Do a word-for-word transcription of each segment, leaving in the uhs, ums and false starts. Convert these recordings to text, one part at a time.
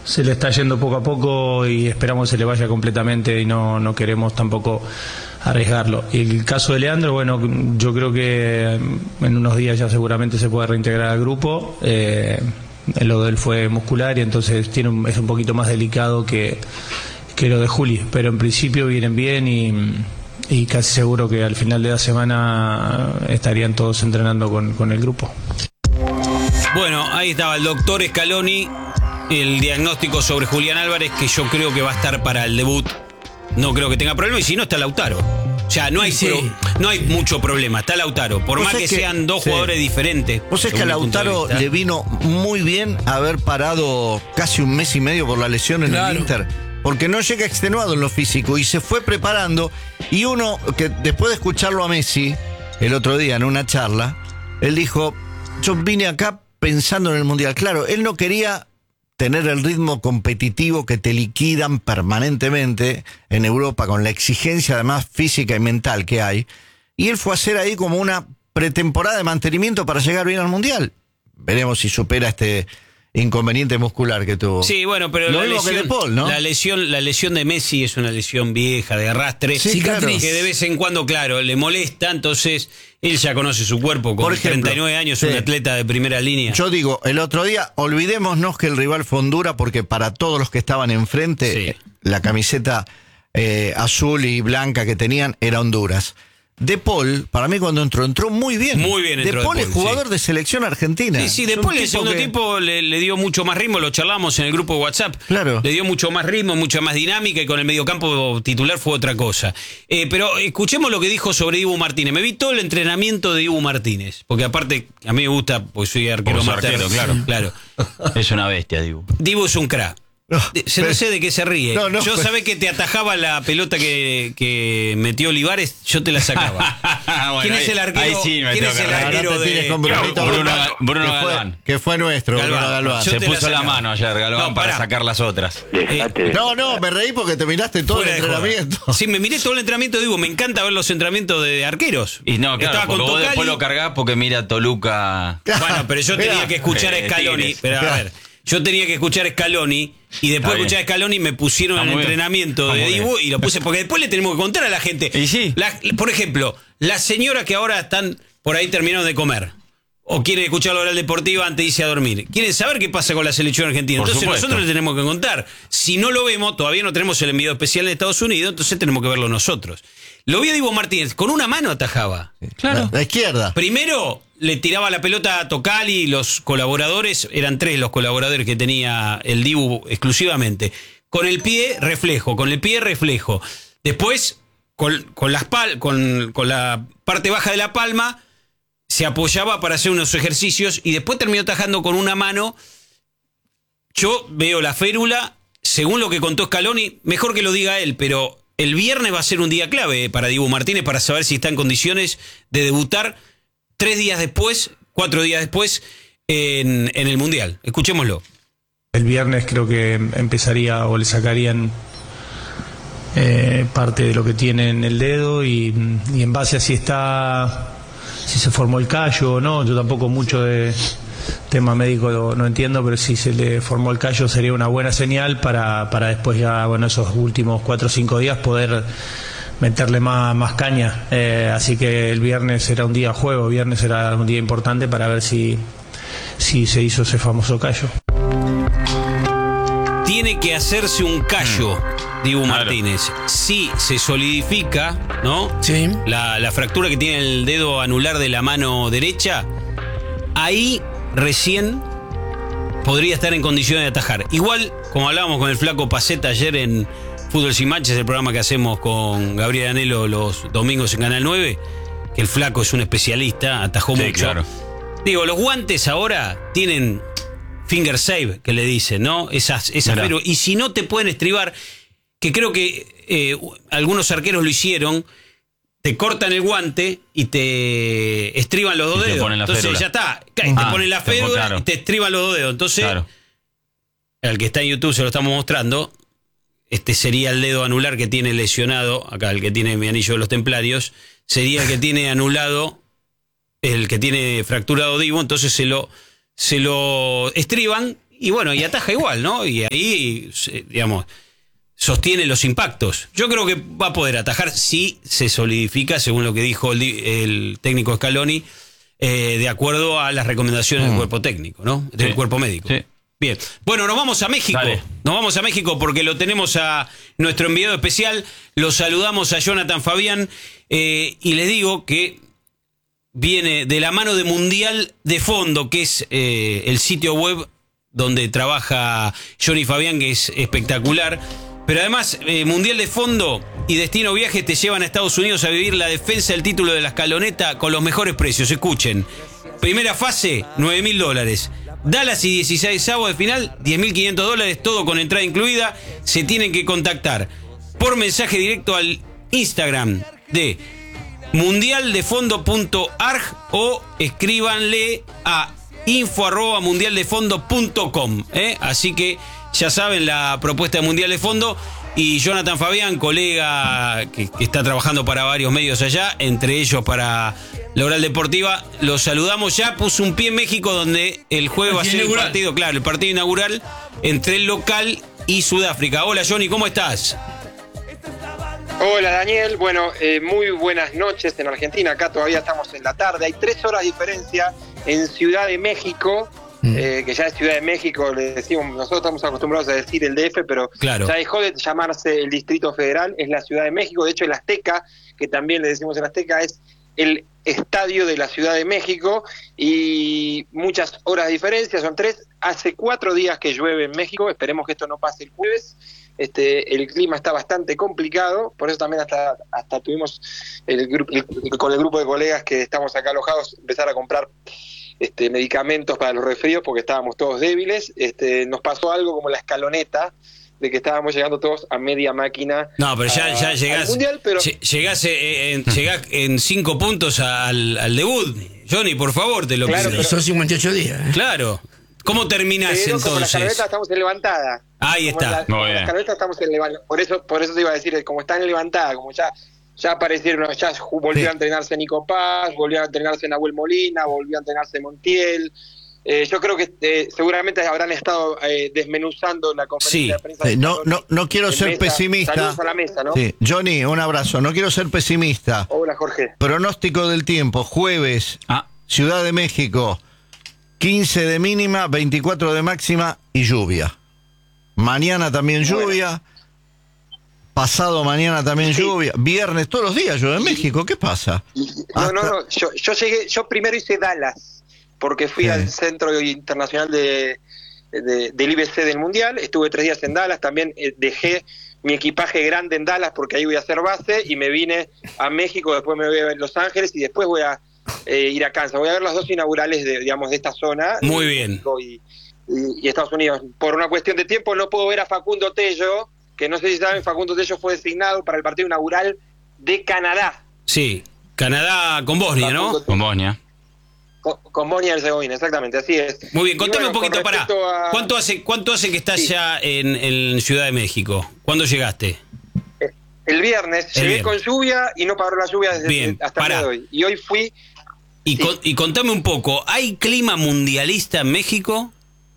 se le está yendo poco a poco y esperamos que se le vaya completamente y no, no queremos tampoco arriesgarlo. Y el caso de Leandro, bueno, yo creo que en unos días ya seguramente se puede reintegrar al grupo. Eh, lo de él fue muscular y entonces tiene un, es un poquito más delicado que, que lo de Juli, pero en principio vienen bien y, y casi seguro que al final de la semana estarían todos entrenando con, con el grupo. Bueno, ahí estaba el doctor Scaloni, el diagnóstico sobre Julián Álvarez, que yo creo que va a estar para el debut. No creo que tenga problema, y si no está Lautaro. O sea, no hay, sí. pro, no hay mucho problema, está Lautaro. Por más que, que sean dos sí. jugadores diferentes. Vos es que a Lautaro le vino muy bien haber parado casi un mes y medio por la lesión en claro. el Inter. Porque no llega extenuado en lo físico y se fue preparando. Y uno, que después de escucharlo a Messi el otro día en una charla, él dijo, yo vine acá pensando en el Mundial. Claro, él no quería tener el ritmo competitivo que te liquidan permanentemente en Europa, con la exigencia además física y mental que hay. Y él fue a hacer ahí como una pretemporada de mantenimiento para llegar bien al Mundial. Veremos si supera este inconveniente muscular que tuvo. Sí, bueno, pero Lo la mismo lesión, que de Paul, ¿no? la lesión, la lesión de Messi es una lesión vieja, de arrastre, sí, claro. que de vez en cuando, claro, le molesta, entonces él ya conoce su cuerpo, con Por ejemplo, treinta y nueve años, sí. un atleta de primera línea. Yo digo, el otro día, olvidémonos que el rival fue Honduras, porque para todos los que estaban enfrente, sí. la camiseta eh, azul y blanca que tenían era Honduras. De Paul, para mí cuando entró, entró muy bien. Muy bien entró De Paul, De es Paul, jugador sí. de selección argentina. Sí, sí, De Paul en el segundo que... tiempo le, le dio mucho más ritmo, lo charlamos en el grupo de WhatsApp. Claro. Le dio mucho más ritmo, mucha más dinámica y con el mediocampo titular fue otra cosa. Eh, pero escuchemos lo que dijo sobre Dibu Martínez. Me vi todo el entrenamiento de Dibu Martínez, porque aparte a mí me gusta, pues soy arquero materno. Claro, claro. Es una bestia, Dibu. Dibu es un crack. No, se no sé de qué se ríe. No, no, yo pero... sabés que te atajaba la pelota que, que metió Olivares, yo te la sacaba. bueno, ¿Quién ahí, es el arquero? Sí ¿Quién es el arquero de Bruno, Bruno, Bruno que Galván? Fue, que fue nuestro, Galván. Bruno Galván. Se puso la, la mano ayer, Galván, no, para sacar las otras. Eh, no, no, me reí porque te miraste todo el entrenamiento. Joder. Sí, me miré todo el entrenamiento, digo, me encanta ver los entrenamientos de arqueros. Y no, claro, estaba con vos Tocali. después lo cargás porque mira Toluca. Bueno, pero yo tenía que escuchar a Scaloni. Pero a ver, yo tenía que escuchar a Scaloni. Y después de escuchar a Scaloni me pusieron en el entrenamiento de Dibu y lo puse porque después le tenemos que contar a la gente. Y sí. La, por ejemplo, las señoras que ahora están por ahí terminaron de comer o quieren escuchar la oral deportiva antes de irse a dormir, quieren saber qué pasa con la selección argentina. Por entonces supuesto. nosotros le tenemos que contar. Si no lo vemos, todavía no tenemos el envío especial de Estados Unidos, entonces tenemos que verlo nosotros. Lo vi a Dibu Martínez, con una mano atajaba. Claro. La, la izquierda. Primero le tiraba la pelota a Tocali y los colaboradores, eran tres los colaboradores que tenía el Dibu exclusivamente. Con el pie, reflejo, con el pie, reflejo. Después, con, con, las pal, con, con la parte baja de la palma, se apoyaba para hacer unos ejercicios y después terminó atajando con una mano. Yo veo la férula, según lo que contó Scaloni, mejor que lo diga él, pero el viernes va a ser un día clave para Dibu Martínez para saber si está en condiciones de debutar tres días después, cuatro días después, en, en el Mundial. Escuchémoslo. El viernes creo que empezaría o le sacarían eh, parte de lo que tiene en el dedo y, y en base a si está, si se formó el callo o no. Yo tampoco mucho de tema médico lo, no entiendo, pero si se le formó el callo sería una buena señal para, para después ya, bueno, esos últimos cuatro o cinco días poder meterle más, más caña. Eh, así que el viernes será un día juego, viernes será un día importante para ver si, si se hizo ese famoso callo. Tiene que hacerse un callo, Dibu Claro. Martínez. Si se solidifica, ¿no? Sí. La, la fractura que tiene el dedo anular de la mano derecha, ahí recién podría estar en condiciones de atajar. Igual, como hablábamos con el flaco Paceta ayer en Fútbol Sin Manchas, el programa que hacemos con Gabriel Anelo los domingos en Canal nueve, que el flaco es un especialista, atajó Sí, mucho. claro. Digo, los guantes ahora tienen finger save, que le dicen, ¿no? Esas, esas Mirá. pero, y si no te pueden estribar, que creo que eh, algunos arqueros lo hicieron, te cortan el guante y te estriban los dos Y te dedos. ponen la Entonces férula. ya está, te Ah, ponen la te pon- férula claro. y te estriban los dos dedos. Entonces, Claro. al que está en YouTube se lo estamos mostrando. Este sería el dedo anular que tiene lesionado, acá el que tiene mi anillo de los templarios, sería el que tiene anulado, el que tiene fracturado Dibu, entonces se lo, se lo estriban y bueno, y ataja igual, ¿no? Y ahí, digamos, sostiene los impactos. Yo creo que va a poder atajar si se solidifica, según lo que dijo el, el técnico Scaloni, eh, de acuerdo a las recomendaciones mm. del cuerpo técnico, ¿no? Del sí. cuerpo médico. Sí. Bien. Bueno, nos vamos a México. Dale. Nos vamos a México porque lo tenemos a nuestro enviado especial. Lo saludamos a Jonathan Fabián eh, y les digo que viene de la mano de Mundial de Fondo, que es eh, el sitio web donde trabaja Johnny Fabián, que es espectacular. Pero además, eh, Mundial de Fondo y Destino Viajes te llevan a Estados Unidos a vivir la defensa del título de la escaloneta con los mejores precios. Escuchen. Primera fase, nueve mil dólares. Dallas y dieciséis avos de final, diez mil quinientos dólares, todo con entrada incluida. Se tienen que contactar por mensaje directo al Instagram de mundialdefondo punto arg o escríbanle a info arroba mundialdefondo punto com. ¿eh? Así que ya saben la propuesta de Mundial de Fondo. Y Jonathan Fabián, colega que, que está trabajando para varios medios allá, entre ellos para la Oral Deportiva, los saludamos. Ya puso un pie en México, donde el jueves va a ser el partido, claro, el partido inaugural entre el local y Sudáfrica. Hola Johnny, ¿cómo estás? Hola Daniel, bueno, eh, muy buenas noches en Argentina. Acá todavía estamos en la tarde, hay tres horas de diferencia en Ciudad de México. Eh, que ya es Ciudad de México, le decimos, nosotros estamos acostumbrados a decir el D F, pero claro. ya dejó de llamarse el Distrito Federal, es la Ciudad de México. De hecho el Azteca, que también le decimos el Azteca, es el estadio de la Ciudad de México, y muchas horas de diferencia, son tres. Hace cuatro días que llueve en México, esperemos que esto no pase el jueves. Este, el clima está bastante complicado, por eso también hasta hasta tuvimos el, el, con el grupo de colegas que estamos acá alojados empezar a comprar Este, medicamentos para los resfríos porque estábamos todos débiles. Este, nos pasó algo como la escaloneta, de que estábamos llegando todos a media máquina. No, pero ya, a, ya llegás, mundial, pero... llegás, en, llegás en cinco puntos al, al debut. Johnny, por favor, te lo claro, pido. pero... Son cincuenta y ocho días. ¿eh? Claro. ¿Cómo terminás pero entonces? Como la escaloneta estamos en levantada. Ahí como está. La, como la escaloneta estamos en levantada. Por eso, por eso te iba a decir, como está en levantada, como ya... Ya aparecieron, ya volvió sí. a entrenarse Nico Paz, volvió a entrenarse Nahuel Molina, volvió a entrenarse Montiel. Eh, yo creo que eh, seguramente habrán estado eh, desmenuzando la conferencia sí. de prensa. Sí, no, no, no quiero ser mesa. pesimista. Saludos a la mesa, ¿no? Sí. Johnny, un abrazo. No quiero ser pesimista. Hola, Jorge. Pronóstico del tiempo, jueves, ah. Ciudad de México, quince de mínima, veinticuatro de máxima y lluvia. Mañana también lluvia. Bueno. Pasado mañana también sí. lluvia. Viernes, todos los días llueve en México. ¿Qué pasa? No, Hasta... no, no. Yo, yo llegué, yo primero hice Dallas, porque fui sí. al Centro Internacional de, de, del I B C del Mundial. Estuve tres días en Dallas. También eh, dejé mi equipaje grande en Dallas porque ahí voy a hacer base. Y me vine a México, después me voy a Los Ángeles y después voy a eh, ir a Kansas. Voy a ver las dos inaugurales de, digamos, de esta zona. Muy bien. Y, y, y Estados Unidos. Por una cuestión de tiempo no puedo ver a Facundo Tello, que no sé si saben, Facundo Tello fue designado para el partido inaugural de Canadá. Sí, Canadá con Bosnia, Facundo ¿no? Con Bosnia. Con, con Bosnia y Herzegovina, exactamente, así es. Muy bien, contame bueno, un poquito, pará. A... ¿Cuánto hace, cuánto hace que estás sí. ya en, en Ciudad de México? ¿Cuándo llegaste? El viernes, el llegué viernes. con lluvia y no paró la lluvia desde bien, hasta el día de hoy. Y hoy fui... Y, sí. con, y contame un poco, ¿hay clima mundialista en México?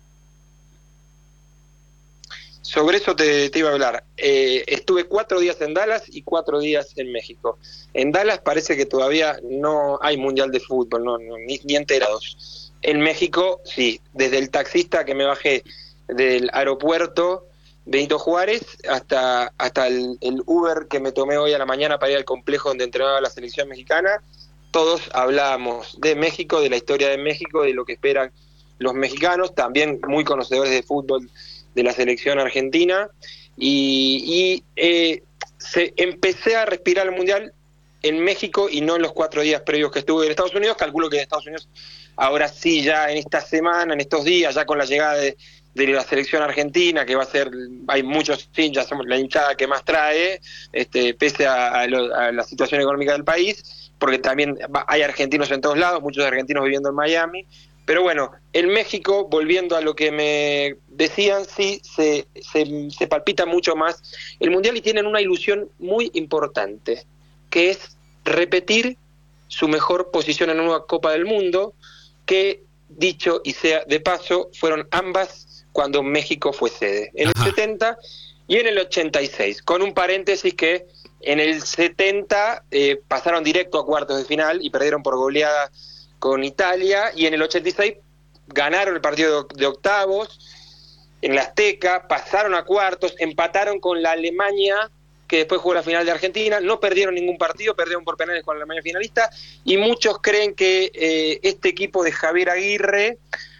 Sobre eso te, te iba a hablar. Eh, estuve cuatro días en Dallas y cuatro días en México. En Dallas parece que todavía no hay mundial de fútbol, no, no ni, ni enterados. En México, sí. Desde el taxista que me bajé del aeropuerto Benito Juárez hasta hasta el, el Uber que me tomé hoy a la mañana para ir al complejo donde entrenaba la selección mexicana, todos hablábamos de México, de la historia de México, de lo que esperan los mexicanos, también muy conocedores de fútbol de la selección argentina, y, y eh, se, empecé a respirar el Mundial en México y no en los cuatro días previos que estuve en Estados Unidos. Calculo que en Estados Unidos, ahora sí, ya en esta semana, en estos días, ya con la llegada de, de la selección argentina, que va a ser, hay muchos hinchas, somos la hinchada que más trae, este, pese a, a, lo, a la situación económica del país, porque también hay argentinos en todos lados, muchos argentinos viviendo en Miami. Pero bueno, en México, volviendo a lo que me decían, sí, se, se, se palpita mucho más el Mundial y tienen una ilusión muy importante, que es repetir su mejor posición en una Copa del Mundo, que, dicho y sea de paso, fueron ambas cuando México fue sede, en Ajá. el setenta y en el ochenta y seis, con un paréntesis que en el setenta eh, pasaron directo a cuartos de final y perdieron por goleada con Italia, y en el ochenta y seis ganaron el partido de, de octavos en la Azteca, pasaron a cuartos, empataron con la Alemania, que después jugó la final de Argentina, no perdieron ningún partido, perdieron por penales con la Alemania finalista, y muchos creen que eh, este equipo de Javier Aguirre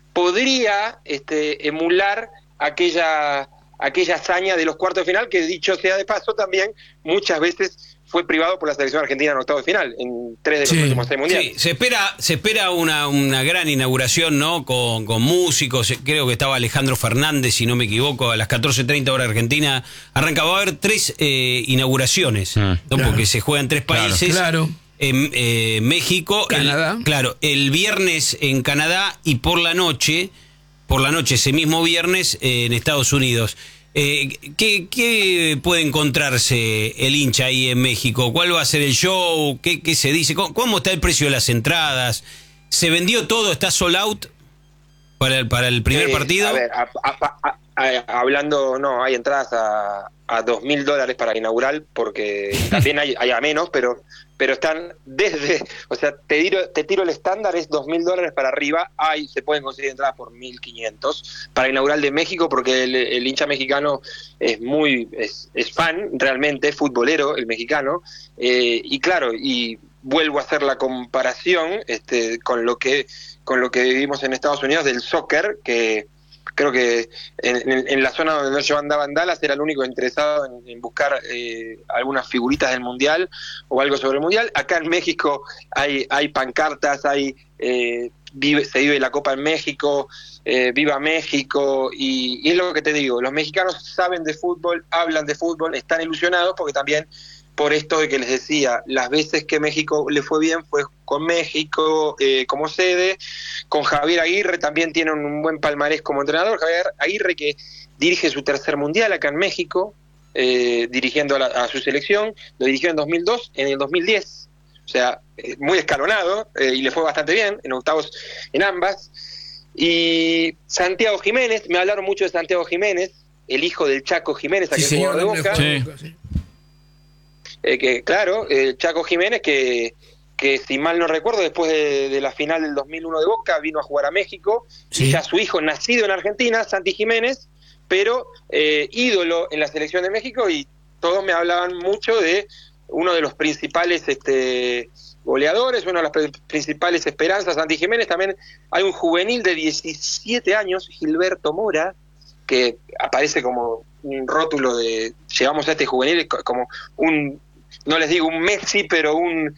podría este, emular aquella, aquella hazaña de los cuartos de final, que dicho sea de paso también muchas veces fue privado por la selección argentina en octavos de final, en tres de los sí. últimos seis mundiales. Sí, se espera, se espera una, una gran inauguración, ¿no? Con, con músicos, creo que estaba Alejandro Fernández, si no me equivoco, a las catorce treinta hora Argentina arranca. Va a haber tres eh, inauguraciones, mm, ¿no? Claro. Porque se juegan tres países. Claro. En eh, México, Canadá. El, claro, el viernes en Canadá y por la noche, por la noche ese mismo viernes eh, en Estados Unidos. Eh, ¿qué, ¿Qué puede encontrarse el hincha ahí en México? ¿Cuál va a ser el show? ¿Qué, qué se dice? ¿Cómo, ¿Cómo está el precio de las entradas? ¿Se vendió todo? ¿Está sold out para el, para el primer eh, partido? A ver, a, a, a, a, hablando, no, hay entradas a, a dos mil dólares para el inaugural, porque también hay, hay a menos, pero pero están desde, o sea, te tiro, te tiro el estándar, es dos mil dólares para arriba, hay, se pueden conseguir entradas por mil quinientos para el inaugural de México, porque el, el hincha mexicano es muy, es, es fan, realmente, es futbolero, el mexicano, eh, y claro, y vuelvo a hacer la comparación este, con lo que con lo que vivimos en Estados Unidos del soccer, que creo que en, en, en la zona donde no andaban Dallas era el único interesado en, en buscar eh, algunas figuritas del Mundial o algo sobre el Mundial. Acá en México hay, hay pancartas, hay eh, vive, se vive la Copa en México, eh, viva México, y, y es lo que te digo, los mexicanos saben de fútbol, hablan de fútbol, están ilusionados porque también por esto de que les decía, las veces que México le fue bien fue con México eh, como sede, con Javier Aguirre también tiene un buen palmarés como entrenador, Javier Aguirre que dirige su tercer mundial acá en México, eh, dirigiendo a, la, a su selección, lo dirigió en dos mil dos, en el dos mil diez, o sea, eh, muy escalonado, eh, y le fue bastante bien, en octavos en ambas, y Santiago Jiménez, me hablaron mucho de Santiago Jiménez, el hijo del Chaco Jiménez, aquel sí, jugador de Boca, sí. Sí. Eh, que claro, eh, Chaco Jiménez que, que si mal no recuerdo después de, de la final del dos mil uno de Boca vino a jugar a México, sí. Y ya su hijo nacido en Argentina, Santi Jiménez, pero eh, ídolo en la selección de México, y todos me hablaban mucho de uno de los principales este, goleadores, una de las pre- principales esperanzas, Santi Jiménez. También hay un juvenil de diecisiete años, Gilberto Mora, que aparece como un rótulo de llevamos a este juvenil como un, no les digo un Messi, pero un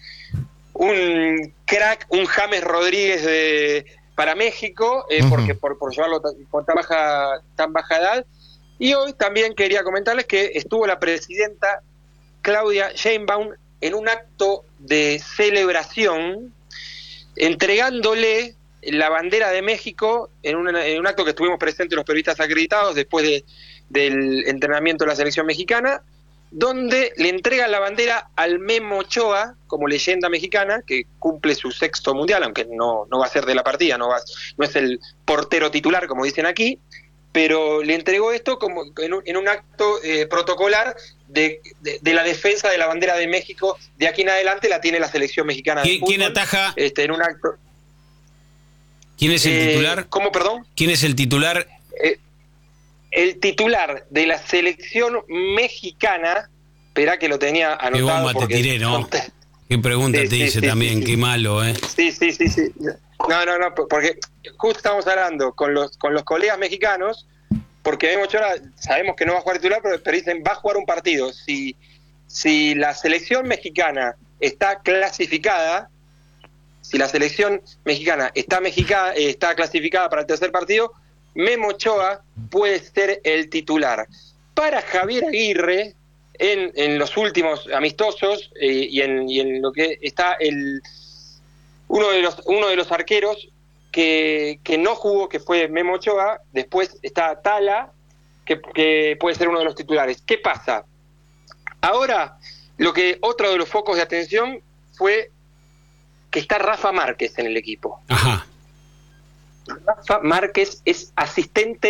un crack, un James Rodríguez de, para México, eh, uh-huh. porque por, por llevarlo con tan baja, tan baja edad. Y hoy también quería comentarles que estuvo la presidenta Claudia Sheinbaum en un acto de celebración, entregándole la bandera de México en, una, en un acto que estuvimos presentes los periodistas acreditados después de, del entrenamiento de la selección mexicana, donde le entregan la bandera al Memo Ochoa como leyenda mexicana, que cumple su sexto mundial, aunque no, no va a ser de la partida, no, va, no es el portero titular como dicen aquí, pero le entregó esto como en un, en un acto eh, protocolar de, de, de la defensa de la bandera de México. De aquí en adelante la tiene la selección mexicana de fútbol. ¿Quién ataja? Este, en un acto. ¿Quién es el eh, titular? ¿Cómo, perdón? ¿Quién es el titular? Eh, el titular de la selección mexicana, espera que lo tenía anotado. Qué bomba porque te tiré, ¿no? Conté. Qué pregunta sí, te sí, hice sí, también, sí, sí. Qué malo, ¿eh? Sí, sí, sí, sí. No, no, no, porque justo estamos hablando con los con los colegas mexicanos, porque Memo Ochoa sabemos que no va a jugar titular, pero, pero dicen va a jugar un partido. Si, si la selección mexicana está clasificada, si la selección mexicana está, mexica, eh, está clasificada para el tercer partido, Memo Ochoa puede ser el titular. Para Javier Aguirre, en, en los últimos amistosos eh, y, en, y en lo que está el uno de los uno de los arqueros que, que no jugó, que fue Memo Ochoa, después está Tala, que, que puede ser uno de los titulares. ¿Qué pasa? Ahora, lo que otro de los focos de atención fue que está Rafa Márquez en el equipo. Ajá. Rafa Márquez es asistente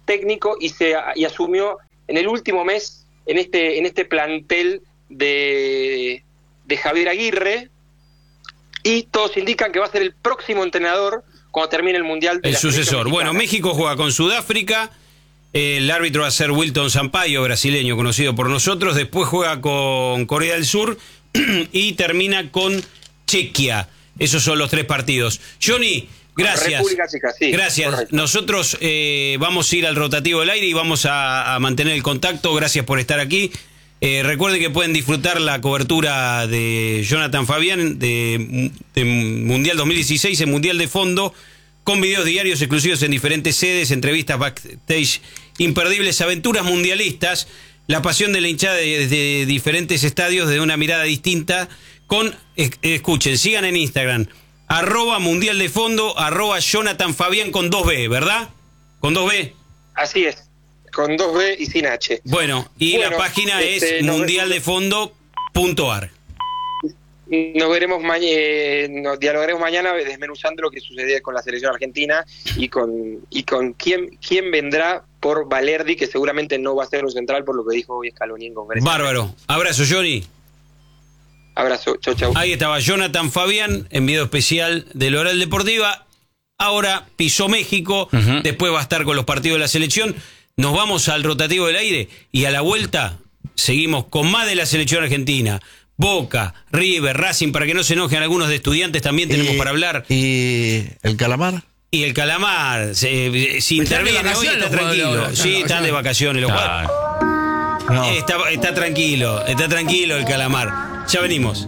técnico y se y asumió en el último mes en este en este plantel de, de Javier Aguirre, y todos indican que va a ser el próximo entrenador cuando termine el Mundial. De el la sucesor. Bueno, México juega con Sudáfrica. El árbitro va a ser Wilton Sampaio, brasileño, conocido por nosotros. Después juega con Corea del Sur y termina con Chequia. Esos son los tres partidos. Johnny, gracias. República Checa, sí, gracias. Correcto. Nosotros eh, vamos a ir al rotativo del aire y vamos a, a mantener el contacto. Gracias por estar aquí. Eh, recuerden que pueden disfrutar la cobertura de Jonathan Fabián de, de Mundial dos mil dieciséis en Mundial de Fondo, con videos diarios exclusivos en diferentes sedes, entrevistas backstage imperdibles, aventuras mundialistas, la pasión de la hinchada desde de diferentes estadios de una mirada distinta. Con, escuchen, sigan en Instagram, arroba Mundial de Fondo, arroba Jonathan Fabián con dos B, ¿verdad? ¿Con dos B? Así es, con dos B y sin H. Bueno, y bueno, la página este, es mundial de fondo punto ar. Nos veremos mañana, eh, nos dialogaremos mañana desmenuzando lo que sucedió con la selección argentina y con y con quién quién vendrá por Valerdi, que seguramente no va a ser un central por lo que dijo hoy Scaloni en Congreso. Bárbaro. Abrazo, Johnny. Abrazo, chau, chau. Ahí estaba Jonathan Fabián en video especial del Oral Deportiva. Ahora pisó México, uh-huh. Después va a estar con los partidos de la selección. Nos vamos al rotativo del aire y a la vuelta seguimos con más de la selección argentina. Boca, River, Racing, para que no se enojen algunos de Estudiantes, también tenemos y, para hablar. ¿Y el Calamar? Y el Calamar, se, si interviene hoy está tranquilo. Sí, están de vacaciones los jugadores. No. Está, está tranquilo, está tranquilo el Calamar. Ya venimos.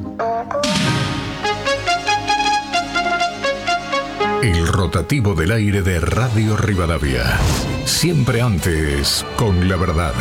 El rotativo del aire de Radio Rivadavia. Siempre antes con la verdad.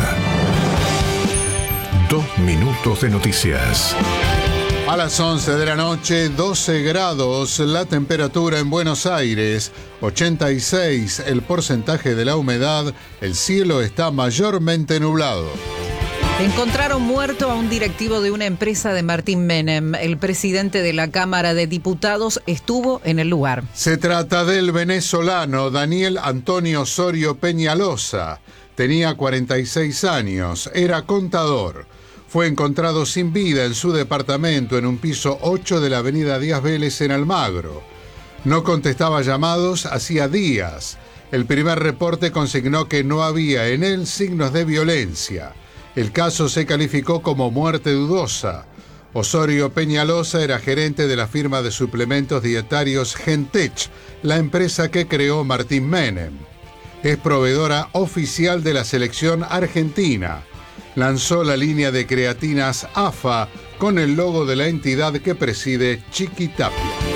Dos minutos de noticias. A las once de la noche, doce grados la temperatura en Buenos Aires, ochenta y seis el porcentaje de la humedad, el cielo está mayormente nublado. Encontraron muerto a un directivo de una empresa de Martín Menem. El presidente de la Cámara de Diputados estuvo en el lugar. Se trata del venezolano Daniel Antonio Osorio Peñalosa. Tenía cuarenta y seis años, era contador. Fue encontrado sin vida en su departamento en un piso ocho de la avenida Díaz Vélez en Almagro. No contestaba llamados hacía días. El primer reporte consignó que no había en él signos de violencia. El caso se calificó como muerte dudosa. Osorio Peñalosa era gerente de la firma de suplementos dietarios Gentech, la empresa que creó Martín Menem. Es proveedora oficial de la selección argentina. Lanzó la línea de creatinas A F A con el logo de la entidad que preside Chiqui Tapia.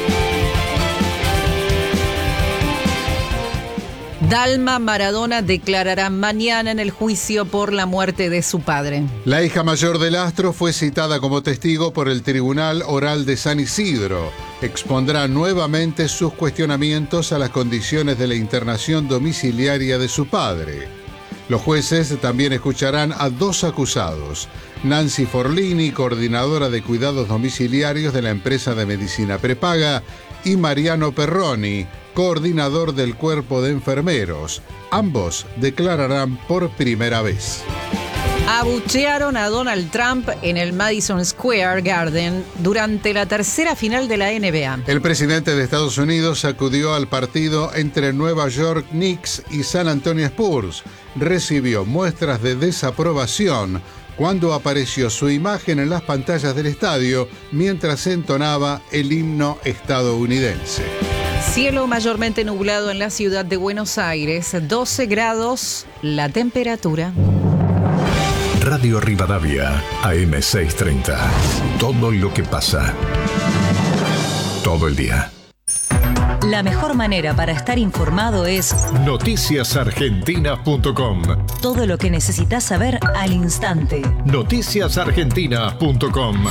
Dalma Maradona declarará mañana en el juicio por la muerte de su padre. La hija mayor del astro fue citada como testigo por el Tribunal Oral de San Isidro. Expondrá nuevamente sus cuestionamientos a las condiciones de la internación domiciliaria de su padre. Los jueces también escucharán a dos acusados: Nancy Forlini, coordinadora de cuidados domiciliarios de la empresa de medicina prepaga, y Mariano Perroni, coordinador del cuerpo de enfermeros. Ambos declararán por primera vez. Abuchearon a Donald Trump en el Madison Square Garden durante la tercera final de la N B A. El presidente de Estados Unidos acudió al partido entre Nueva York Knicks y San Antonio Spurs. Recibió muestras de desaprobación cuando apareció su imagen en las pantallas del estadio mientras entonaba el himno estadounidense. Cielo mayormente nublado en la ciudad de Buenos Aires, doce grados la temperatura. Radio Rivadavia, A M seiscientos treinta. Todo lo que pasa. Todo el día. La mejor manera para estar informado es noticias argentinas punto com. Todo lo que necesitas saber al instante. noticias argentinas punto com.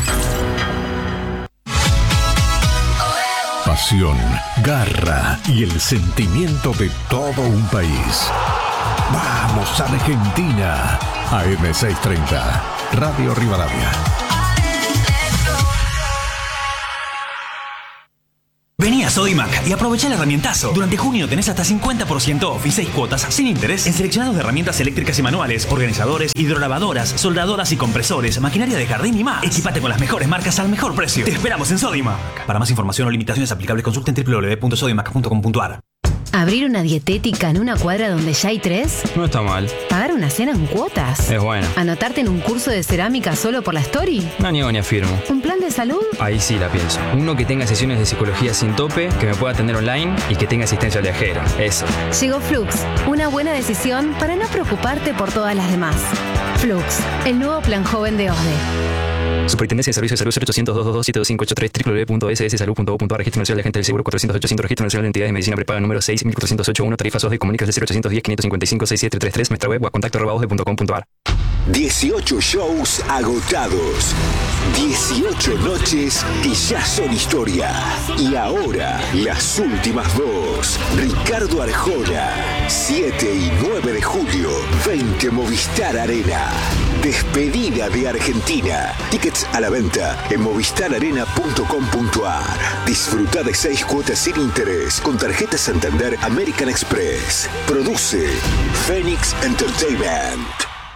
Pasión, garra y el sentimiento de todo un país. ¡Vamos, Argentina! A M seiscientos treinta, Radio Rivadavia. Venías Sodimac y aprovecha el herramientazo. Durante junio tenés hasta cincuenta por ciento off y seis cuotas sin interés en seleccionados de herramientas eléctricas y manuales, organizadores, hidrolavadoras, soldadoras y compresores, maquinaria de jardín y más. Equipate con las mejores marcas al mejor precio. Te esperamos en Sodimac. Para más información o limitaciones aplicables, consulta en doble u doble u doble u punto sodimac punto com punto a r. ¿Abrir una dietética en una cuadra donde ya hay tres? No está mal. ¿Pagar una cena en cuotas? Es bueno. ¿Anotarte en un curso de cerámica solo por la story? No niego ni afirmo. ¿Un plan de salud? Ahí sí la pienso. Uno que tenga sesiones de psicología sin tope, que me pueda atender online y que tenga asistencia al viajero. Eso. Llegó Flux, una buena decisión para no preocuparte por todas las demás. Flux, el nuevo plan joven de O S D E. Superintendencia de Servicios de Salud cero ochocientos, doscientos veintidós, siete dos cinco ocho tres, doble u doble u doble u punto ese ese salud punto gov punto a r. Registro Nacional de Agentes del Seguro cuatrocientos ochocientos. Registro Nacional de Entidades de Medicina Prepaga número seis mil cuatrocientos ochenta y uno. Tarifas O S D E. Comunicas de cero ochocientos diez, quinientos cincuenta y cinco, sesenta y siete treinta y tres. Nuestra web o a contacto arroba osde punto com punto a r. dieciocho shows agotados. dieciocho noches que ya son historia. Y ahora, las últimas dos. Ricardo Arjona, siete y nueve de julio, veinte Movistar Arena. Despedida de Argentina. Tickets a la venta en movistar arena punto com punto a r. Disfruta de seis cuotas sin interés con tarjeta Santander American Express. Produce Phoenix Entertainment.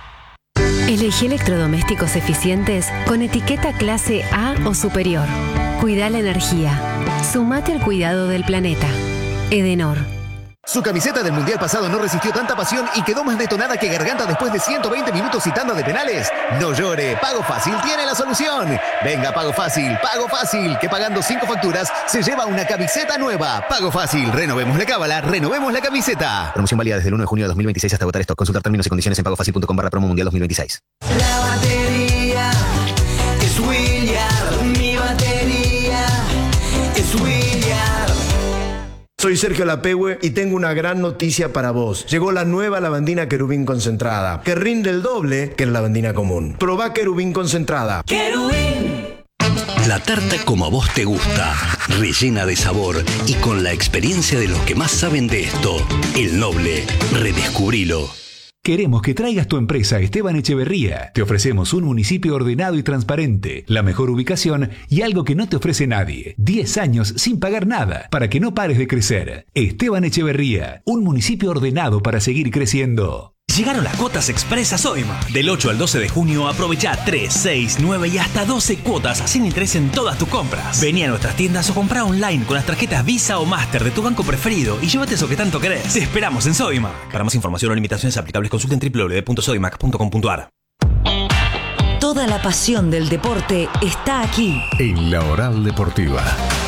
Elegí electrodomésticos eficientes con etiqueta clase A o superior. Cuida la energía. Sumate al cuidado del planeta. Edenor. Su camiseta del Mundial pasado no resistió tanta pasión y quedó más detonada que Garganta después de ciento veinte minutos y tanda de penales. No llore, Pago Fácil tiene la solución. Venga, Pago Fácil, Pago Fácil, que pagando cinco facturas se lleva una camiseta nueva. Pago Fácil, renovemos la cábala, renovemos la camiseta. Promoción válida desde el uno de junio de dos mil veintiséis hasta agotar stock. Consultar términos y condiciones en pagofacil.com barra promo mundial dos mil veintiséis. La batería es William, mi batería es William. Soy Sergio Lapehue y tengo una gran noticia para vos. Llegó la nueva lavandina Querubín concentrada, que rinde el doble que la lavandina común. Probá Querubín concentrada. Querubín. La tarta como a vos te gusta, rellena de sabor y con la experiencia de los que más saben de esto. El Noble, redescubrilo. Queremos que traigas tu empresa a Esteban Echeverría. Te ofrecemos un municipio ordenado y transparente, la mejor ubicación y algo que no te ofrece nadie. diez años sin pagar nada, para que no pares de crecer. Esteban Echeverría, un municipio ordenado para seguir creciendo. Llegaron las cuotas express a Sodimac. Del ocho al doce de junio aprovecha tres, seis, nueve y hasta doce cuotas sin interés en todas tus compras. Vení a nuestras tiendas o comprá online con las tarjetas Visa o Master de tu banco preferido y llévate eso que tanto querés. Te esperamos en Sodimac. Para más información o limitaciones aplicables consulta en doble u doble u doble u punto sodimac punto com punto a r. Toda la pasión del deporte está aquí. En La Oral Deportiva.